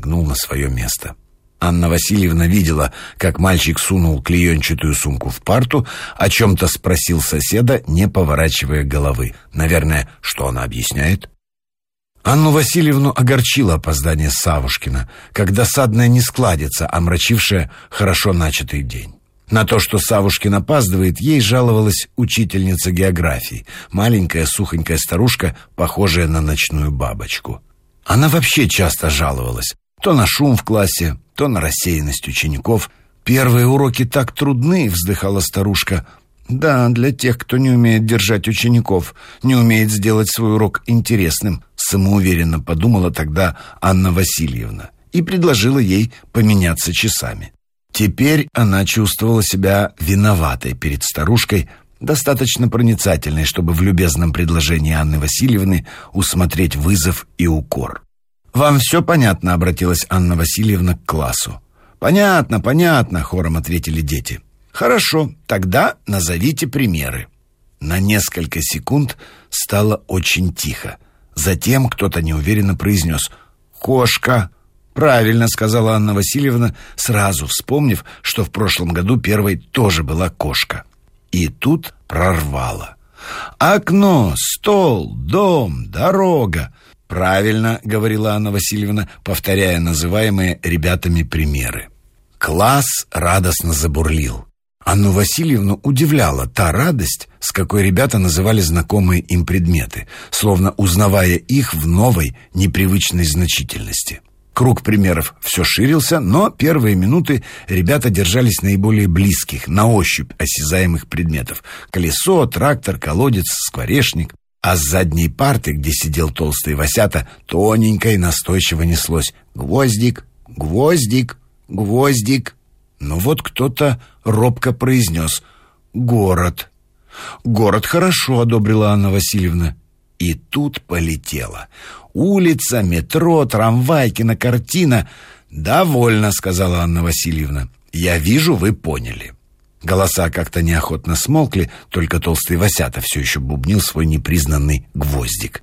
шагнул на свое место. Анна Васильевна видела, как мальчик сунул клеенчатую сумку в парту, о чем-то спросил соседа, не поворачивая головы. Наверное, что она объясняет? Анну Васильевну огорчило опоздание Савушкина, как досадная нескладица, омрачившая хорошо начатый день. На то, что Савушкин опаздывает, ей жаловалась учительница географии, маленькая сухонькая старушка, похожая на ночную бабочку. Она вообще часто жаловалась, то на шум в классе, то на рассеянность учеников. «Первые уроки так трудны», — вздыхала старушка. «Да, для тех, кто не умеет держать учеников, не умеет сделать свой урок интересным», — самоуверенно подумала тогда Анна Васильевна и предложила ей поменяться часами. Теперь она чувствовала себя виноватой перед старушкой, достаточно проницательной, чтобы в любезном предложении Анны Васильевны усмотреть вызов и укор. «Вам все понятно?» — обратилась Анна Васильевна к классу. «Понятно, понятно», — хором ответили дети. «Хорошо, тогда назовите примеры». На несколько секунд стало очень тихо. Затем кто-то неуверенно произнес «Кошка». «Правильно», — сказала Анна Васильевна, сразу вспомнив, что в прошлом году первой тоже была кошка. И тут прорвало. «Окно, стол, дом, дорога». «Правильно», — говорила Анна Васильевна, повторяя называемые ребятами примеры. Класс радостно забурлил. Анну Васильевну удивляла та радость, с какой ребята называли знакомые им предметы, словно узнавая их в новой, непривычной значительности. Круг примеров все ширился, но первые минуты ребята держались наиболее близких, на ощупь осязаемых предметов. Колесо, трактор, колодец, скворечник. А с задней парты, где сидел толстый Васята, тоненько и настойчиво неслось «Гвоздик, гвоздик, гвоздик». Но вот кто-то робко произнес «Город». «Город хорошо», — одобрила Анна Васильевна. И тут полетело. Улица, метро, трамвай, кинокартина. «Довольно», — сказала Анна Васильевна. «Я вижу, вы поняли». Голоса как-то неохотно смолкли, только толстый Васята все еще бубнил свой непризнанный гвоздик.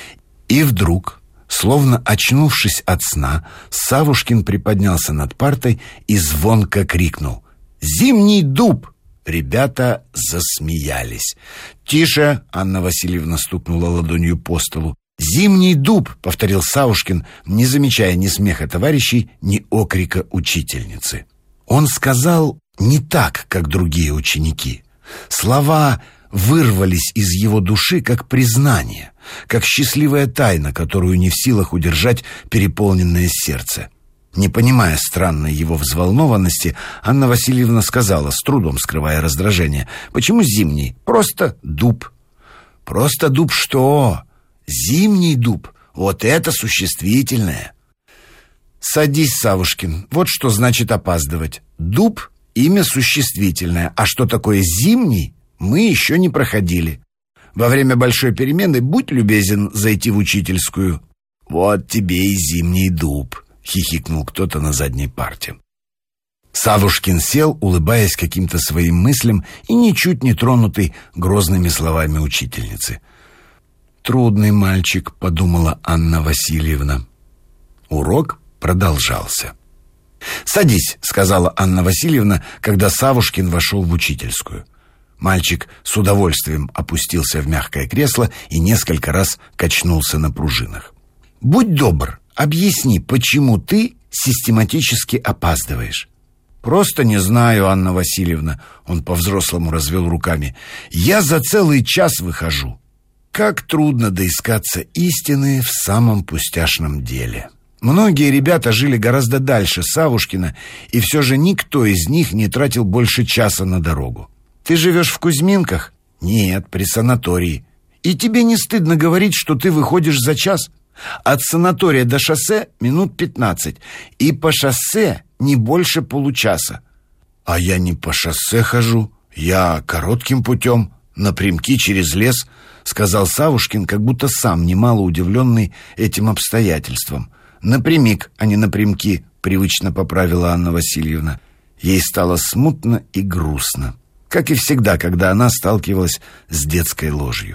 И вдруг, словно очнувшись от сна, Савушкин приподнялся над партой и звонко крикнул «Зимний дуб!». Ребята засмеялись. «Тише!» — Анна Васильевна стукнула ладонью по столу. «Зимний дуб!» — повторил Савушкин, не замечая ни смеха товарищей, ни окрика учительницы. Он сказал не так, как другие ученики. Слова вырвались из его души как признание, как счастливая тайна, которую не в силах удержать переполненное сердце. Не понимая странной его взволнованности, Анна Васильевна сказала, с трудом скрывая раздражение: «Почему зимний? Просто дуб». «Просто дуб что? Зимний дуб? Вот это существительное». «Садись, Савушкин, вот что значит опаздывать. Дуб — имя существительное, а что такое зимний, мы еще не проходили. Во время большой перемены будь любезен зайти в учительскую». «Вот тебе и зимний дуб», — хихикнул кто-то на задней парте. Савушкин сел, улыбаясь каким-то своим мыслям и ничуть не тронутый грозными словами учительницы. «Трудный мальчик», — подумала Анна Васильевна. Урок продолжался. «Садись», — сказала Анна Васильевна, когда Савушкин вошел в учительскую. Мальчик с удовольствием опустился в мягкое кресло и несколько раз качнулся на пружинах. «Будь добр, объясни, почему ты систематически опаздываешь». «Просто не знаю, Анна Васильевна», — он по-взрослому развел руками. «Я за целый час выхожу». Как трудно доискаться истины в самом пустяшном деле. Многие ребята жили гораздо дальше Савушкина, и все же никто из них не тратил больше часа на дорогу. «Ты живешь в Кузьминках?» «Нет, при санатории». «И тебе не стыдно говорить, что ты выходишь за час?» «От санатория до шоссе минут 15, и по шоссе не больше получаса». «А я не по шоссе хожу, я коротким путем, напрямки через лес», — сказал Савушкин, как будто сам немало удивленный этим обстоятельством. «Напрямик, а не напрямки», — привычно поправила Анна Васильевна. Ей стало смутно и грустно, как и всегда, когда она сталкивалась с детской ложью.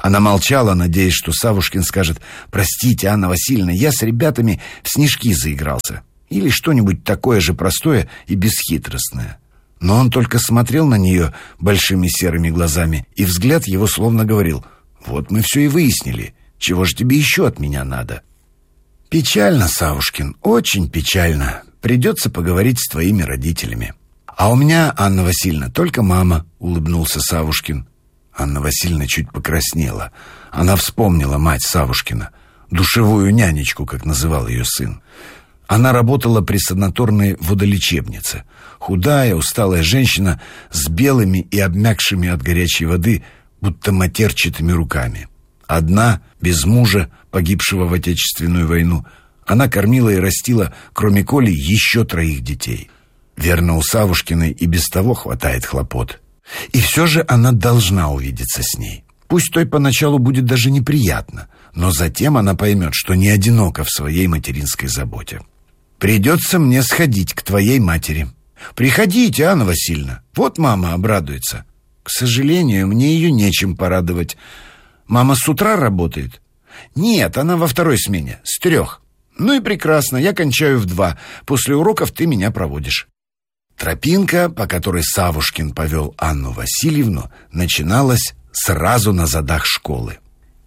Она молчала, надеясь, что Савушкин скажет: «Простите, Анна Васильевна, я с ребятами в снежки заигрался». Или что-нибудь такое же простое и бесхитростное. Но он только смотрел на нее большими серыми глазами, и взгляд его словно говорил: «Вот мы все и выяснили. Чего же тебе еще от меня надо?» «Печально, Савушкин, очень печально. Придется поговорить с твоими родителями». «А у меня, Анна Васильевна, только мама», — улыбнулся Савушкин. Анна Васильевна чуть покраснела. Она вспомнила мать Савушкина, душевую нянечку, как называл ее сын. Она работала при санаторной водолечебнице. Худая, усталая женщина с белыми и обмякшими от горячей воды, будто матерчатыми руками. Одна, без мужа, погибшего в Отечественную войну, она кормила и растила, кроме Коли, еще 3 детей. Верно, у Савушкиной и без того хватает хлопот. И все же она должна увидеться с ней. Пусть той поначалу будет даже неприятно, но затем она поймет, что не одинока в своей материнской заботе. «Придется мне сходить к твоей матери». «Приходите, Анна Васильевна, вот мама обрадуется». «К сожалению, мне ее нечем порадовать». «Мама с утра работает?» «Нет, она во 2-й смене, с 3. «Ну и прекрасно, я кончаю в 2. После уроков ты меня проводишь». Тропинка, по которой Савушкин повел Анну Васильевну, начиналась сразу на задах школы.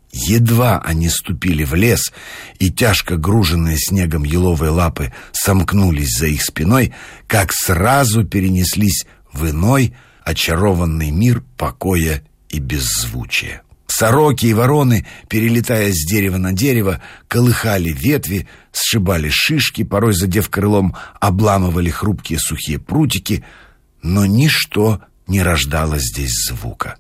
Едва они ступили в лес, и тяжко груженные снегом еловые лапы сомкнулись за их спиной, как сразу перенеслись в иной, очарованный мир покоя и беззвучия. Сороки и вороны, перелетая с дерева на дерево, колыхали ветви, сшибали шишки, порой задев крылом, обламывали хрупкие сухие прутики, но ничто не рождало здесь звука.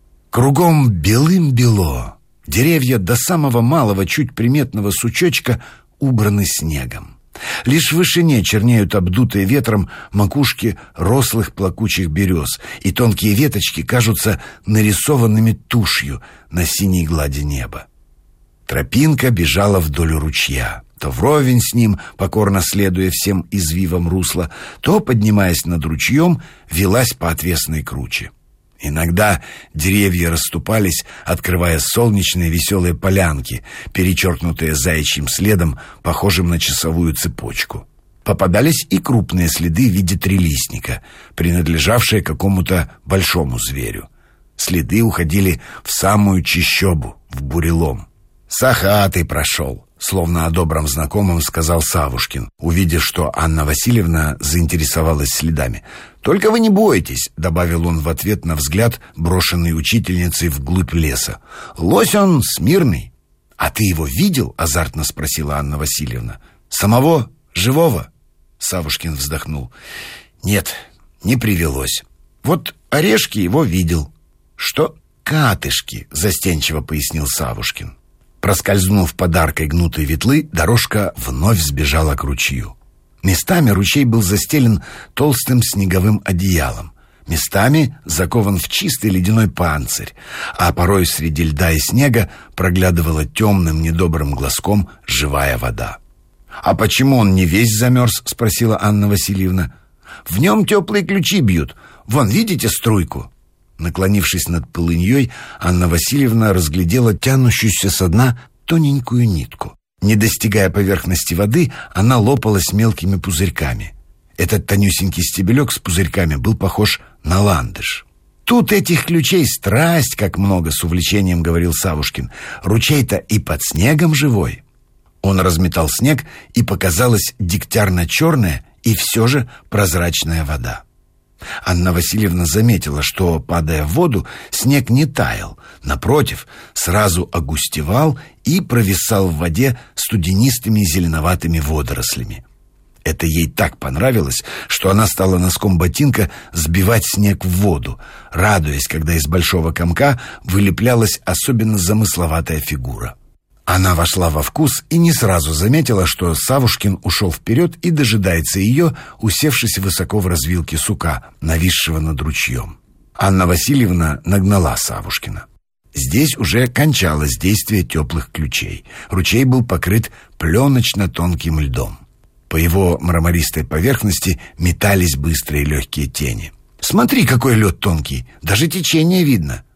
Кругом белым-бело, деревья до самого малого, чуть приметного сучочка убраны снегом. Лишь в вышине чернеют обдутые ветром макушки рослых плакучих берез, и тонкие веточки кажутся нарисованными тушью на синей глади неба. Тропинка бежала вдоль ручья, то вровень с ним, покорно следуя всем извивам русла, то, поднимаясь над ручьем, велась по отвесной круче. Иногда деревья расступались, открывая солнечные веселые полянки, перечеркнутые заячьим следом, похожим на часовую цепочку. Попадались и крупные следы в виде трилистника, принадлежавшие какому-то большому зверю. Следы уходили в самую чащобу, в бурелом. «Сахатый прошел», — словно о добром знакомом сказал Савушкин, увидев, что Анна Васильевна заинтересовалась следами. «Только вы не бойтесь», — добавил он в ответ на взгляд, брошенный учительницей вглубь леса. «Лось он смирный». «А ты его видел?» — азартно спросила Анна Васильевна. «Самого? Живого?» Савушкин вздохнул. «Нет, не привелось. Вот Орешки его видел». «Что?» «Катышки», — застенчиво пояснил Савушкин. Проскользнув под аркой гнутой ветлы, дорожка вновь сбежала к ручью. Местами ручей был застелен толстым снеговым одеялом, местами закован в чистый ледяной панцирь, а порой среди льда и снега проглядывала темным недобрым глазком живая вода. «А почему он не весь замерз?» — спросила Анна Васильевна. «В нем теплые ключи бьют. Вон, видите струйку?» Наклонившись над полыньей, Анна Васильевна разглядела тянущуюся со дна тоненькую нитку. Не достигая поверхности воды, она лопалась мелкими пузырьками. Этот тонюсенький стебелек с пузырьками был похож на ландыш. «Тут этих ключей страсть как много», — с увлечением говорил Савушкин. «Ручей-то и под снегом живой». Он разметал снег, и показалась дегтярно-черная и все же прозрачная вода. Анна Васильевна заметила, что, падая в воду, снег не таял. Напротив, сразу огустевал и провисал в воде студенистыми зеленоватыми водорослями. Это ей так понравилось, что она стала носком ботинка сбивать снег в воду, радуясь, когда из большого комка вылеплялась особенно замысловатая фигура. Она вошла во вкус и не сразу заметила, что Савушкин ушел вперед и дожидается ее, усевшись высоко в развилке сука, нависшего над ручьем. Анна Васильевна нагнала Савушкина. Здесь уже кончалось действие теплых ключей. Ручей был покрыт пленочно-тонким льдом. По его мрамористой поверхности метались быстрые легкие тени. «Смотри, какой лед тонкий! Даже течение видно!»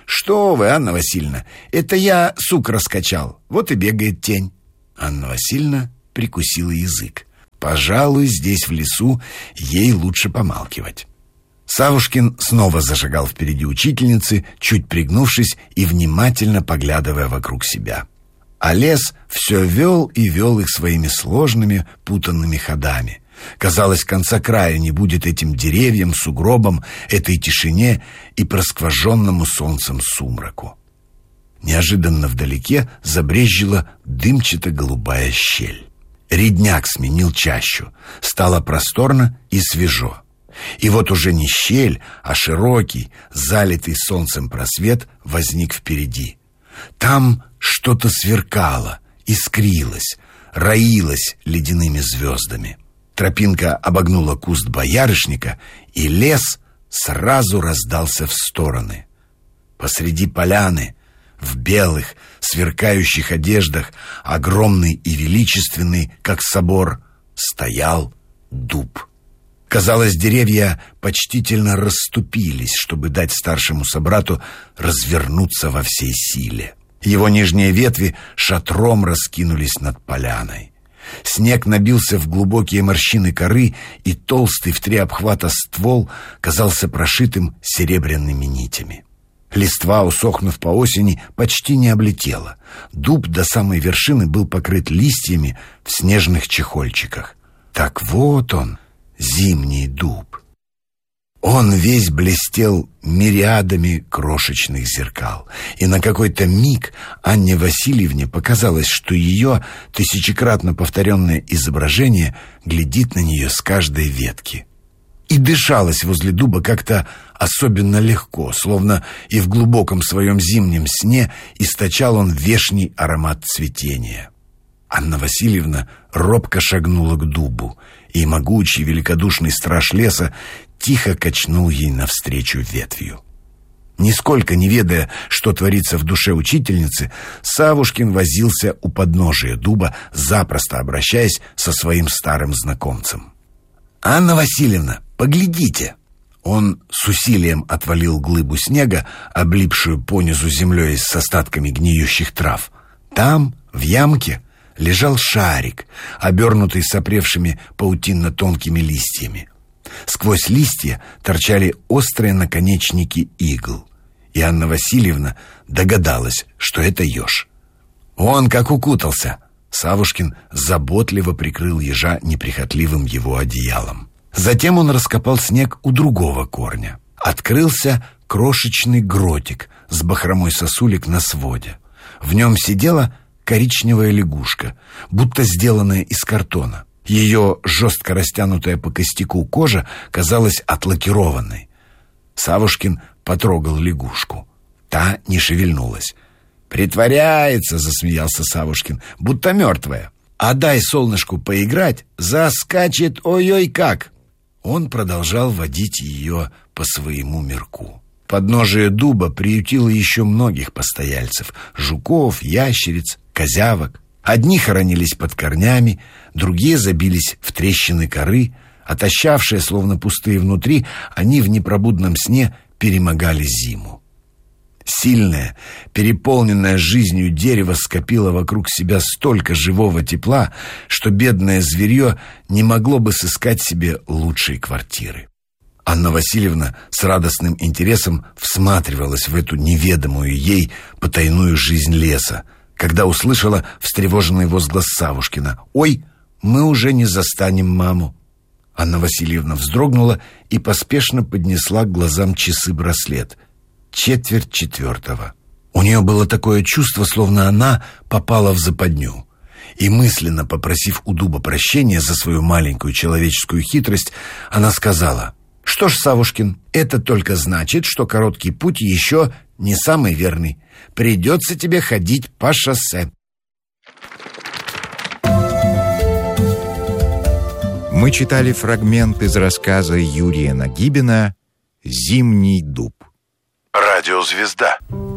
«Что вы, Анна Васильевна, это я сук раскачал, вот и бегает тень». Анна Васильевна прикусила язык. Пожалуй, здесь в лесу ей лучше помалкивать. Савушкин снова зашагал впереди учительницы, чуть пригнувшись и внимательно поглядывая вокруг себя. А лес все вел и вел их своими сложными, путанными ходами. Казалось, конца края не будет этим деревьям, сугробам, этой тишине и проскваженному солнцем сумраку. Неожиданно вдалеке забрезжила дымчато-голубая щель. Рядняк сменил чащу, стало просторно и свежо. И вот уже не щель, а широкий, залитый солнцем просвет возник впереди. Там что-то сверкало, искрилось, роилось ледяными звездами. Тропинка обогнула куст боярышника, и лес сразу раздался в стороны. Посреди поляны, в белых, сверкающих одеждах, огромный и величественный, как собор, стоял дуб. Казалось, деревья почтительно расступились, чтобы дать старшему собрату развернуться во всей силе. Его нижние ветви шатром раскинулись над поляной. Снег набился в глубокие морщины коры, и толстый в 3 обхвата ствол казался прошитым серебряными нитями. Листва, усохнув по осени, почти не облетела. Дуб до самой вершины был покрыт листьями в снежных чехольчиках. Так вот он, зимний дуб. Он весь блестел мириадами крошечных зеркал, и на какой-то миг Анне Васильевне показалось, что ее тысячекратно повторенное изображение глядит на нее с каждой ветки. И дышалось возле дуба как-то особенно легко, словно и в глубоком своем зимнем сне источал он вешний аромат цветения. Анна Васильевна робко шагнула к дубу, и могучий великодушный страж леса тихо качнул ей навстречу ветвью. Нисколько не ведая, что творится в душе учительницы, Савушкин возился у подножия дуба, запросто обращаясь со своим старым знакомцем. «Анна Васильевна, поглядите!» Он с усилием отвалил глыбу снега, облипшую понизу землей с остатками гниющих трав. Там, в ямке, лежал шарик, обернутый сопревшими паутинно-тонкими листьями. Сквозь листья торчали острые наконечники игл, и Анна Васильевна догадалась, что это еж. «Он как укутался!» Савушкин заботливо прикрыл ежа неприхотливым его одеялом. Затем он раскопал снег у другого корня. Открылся крошечный гротик с бахромой сосулек на своде. В нем сидела коричневая лягушка, будто сделанная из картона. Ее жестко растянутая по костяку кожа казалась отлакированной. Савушкин потрогал лягушку. Та не шевельнулась. «Притворяется», — засмеялся Савушкин, — «будто мертвая. А дай солнышку поиграть, заскачет ой-ой как». Он продолжал водить ее по своему мирку. Подножие дуба приютило еще многих постояльцев — жуков, ящериц, козявок. Одни хоронились под корнями, другие забились в трещины коры. Отощавшие, словно пустые внутри, они в непробудном сне перемогали зиму. Сильное, переполненное жизнью дерево скопило вокруг себя столько живого тепла, что бедное зверье не могло бы сыскать себе лучшей квартиры. Анна Васильевна с радостным интересом всматривалась в эту неведомую ей потайную жизнь леса, когда услышала встревоженный возглас Савушкина: «Ой, мы уже не застанем маму». Анна Васильевна вздрогнула и поспешно поднесла к глазам часы-браслет. 3:45. У нее было такое чувство, словно она попала в западню. И мысленно попросив у дуба прощения за свою маленькую человеческую хитрость, она сказала: «Что ж, Савушкин, это только значит, что короткий путь еще не самый верный. Придется тебе ходить по шоссе». Мы читали фрагмент из рассказа Юрия Нагибина «Зимний дуб». Радиозвезда.